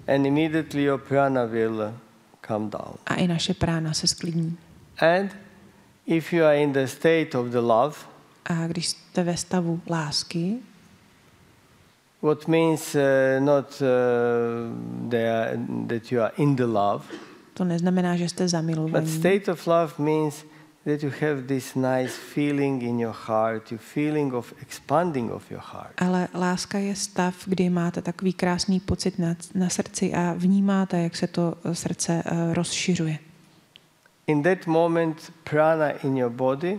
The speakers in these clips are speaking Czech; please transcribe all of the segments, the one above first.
And immediately your prana will come down. A i naše prána se sklidní. And if you are in the state of the love, A když jste ve stavu lásky, what means not that you are in the love, to neznamená, že jste but zamilovaní. state of love means that you have this nice feeling in your heart, you feeling of expanding of your heart. Ale láska je stav, kdy máte takový krásný pocit na srdci a vnímáte, jak se to srdce rozšiřuje. In that moment, prana in your body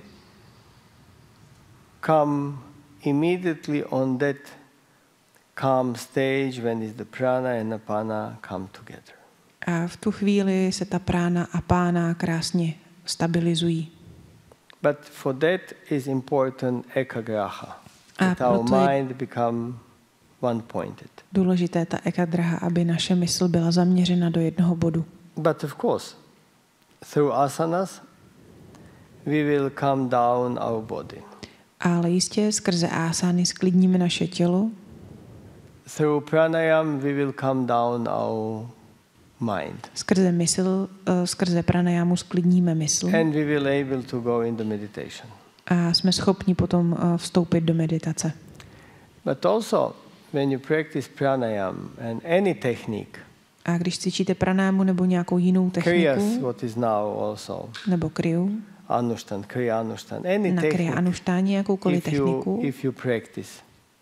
come immediately on that calm stage when is the prana and apana come together. A v tu chvíli se ta prána a pána krásně stabilizují. But for that is important ekagraha. A That our proto je mind become one-pointed. důležité ta ekadraha, aby naše mysl byla zaměřena do jednoho bodu. But of course, through asanas, we will calm down our body. Ale jistě skrze ásány sklidníme naše tělo, Through pranayam, we will calm down our mind. skrze mysl, skrze pranajámu sklidníme mysl And we will able to go in the meditation. a jsme schopni potom vstoupit do meditace. But also, when you practice pranayam and any technique, A když cvičíte pranámu nebo nějakou jinou kriyas, techniku, what is now also, nebo kriu, anustan, kriya anustan, any na kriya technique, anuštáni, jakoukoliv techniku, if you practice.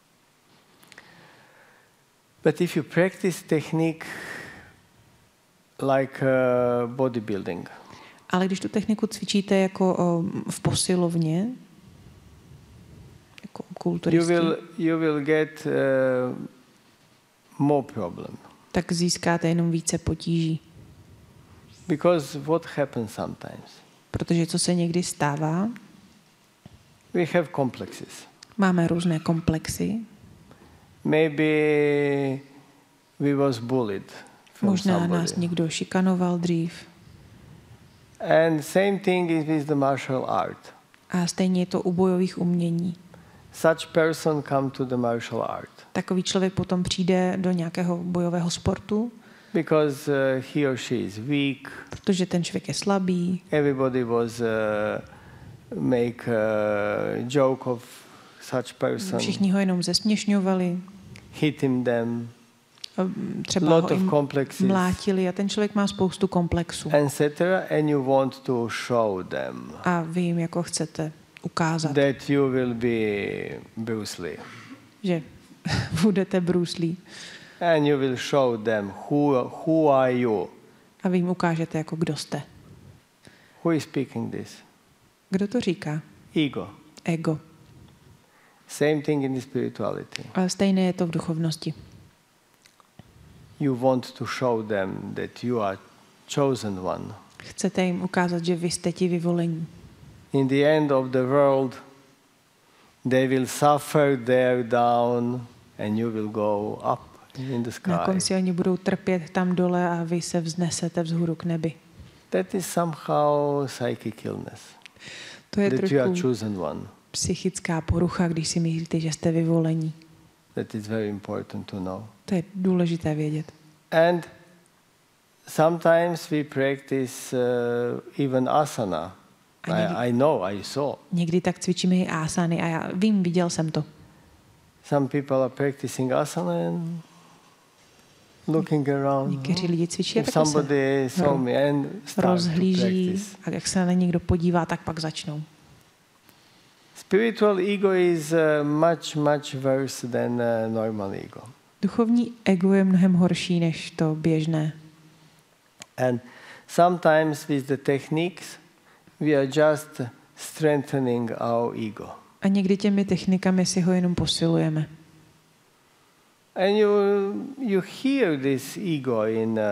But if you practice technique like bodybuilding, ale když tu techniku cvičíte jako v posilovně, jako kulturisti, you will get more problem. tak získáte jenom více potíží. Because what happens sometimes? Protože co se někdy stává, We have complexes. máme různé komplexy, Maybe we was bullied from možná somebody. nás někdo šikanoval dřív And same thing is with the martial art. a stejně je to u bojových umění. Such person come to the martial art Takový člověk potom přijde do nějakého bojového sportu, because he or she is weak. protože ten člověk je slabý, Everybody was make a joke of such person, všichni ho jenom zesměšňovali, hitting them, třeba lot ho of jim complexes, mlátili a ten člověk má spoustu komplexů. etc. And you want to show them A vy jim jako chcete ukázat, that you will be Bruce Lee. že budete Bruce Lee. And you will show them who are you. A vy jim ukážete, jako kdo jste. Who is speaking this? Kdo to říká? Ego. Ego. Same thing in the spirituality. Ale stejné je to v duchovnosti. You want to show them that you are chosen one. Chcete jim ukázat, že vy jste ti vyvolení. In the end of the world, they will suffer there down and you will go up in the sky. Na konci oni budou trpět tam dole a vy se vznesete vzhůru k nebi. That is somehow psychic illness. To je That you are trochu chosen one. psychická porucha, když si myslíte, že jste vyvolení. That is very important to know. To je důležité vědět. And sometimes we practice even asana. I know, I saw. Někdy tak cvičíme i ásány a já vím, viděl jsem to. Some people are practicing asana and looking around. Někteří lidi cvičí a If takhle se somebody saw me and start to rozhlíží practice. a jak se na ně někdo podívá, tak pak začnou. Spiritual ego is much worse than normal ego. Duchovní ego je mnohem horší než to běžné. And sometimes with the techniques we are just strengthening our ego. A někdy těmi technikami si ho jenom posilujeme. And you hear this ego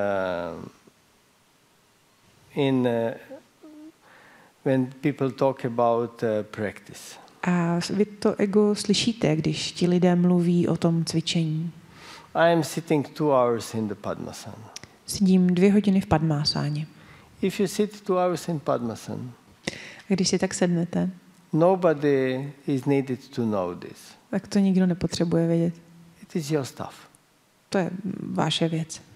when people talk about practice. A vy to ego slyšíte, když ti lidé mluví o tom cvičení. I am sitting 2 hours in the Padmasana. Sedím 2 hodiny v Padmásáně. If you sit 2 hours in Padmasana, A když si tak sednete, nobody is needed to know this. tak to nikdo nepotřebuje vědět. It is your stuff. To je vaše věc.